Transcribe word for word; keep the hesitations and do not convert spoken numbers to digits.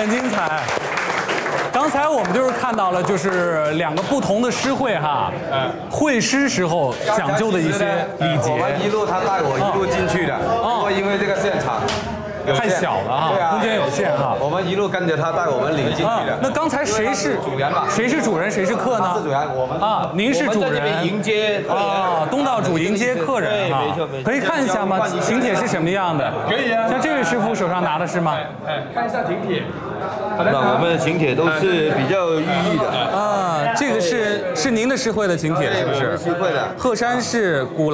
很精彩。刚才我们就是看到了，就是两个不同的诗会哈，会诗时候讲究的一些礼节。 我们一路他带我一路进去的，不过因为这个现场。 太小了啊，空间有限哈。 我们一路跟着他带我们领进去的。 那刚才谁是主人吧？ 谁是主人，谁是客呢？ 是主人，我们啊，您是主人。 迎接啊，东道主迎接客人哈。 没错没错。 可以看一下吗？请帖是什么样的？ 可以啊。 像这位师傅手上拿的是吗？ 哎，看一下请帖。那我们的请帖都是比较有寓意的。 啊，这个是是您的诗会的请帖是不是？ 诗会的。 鹤山市古。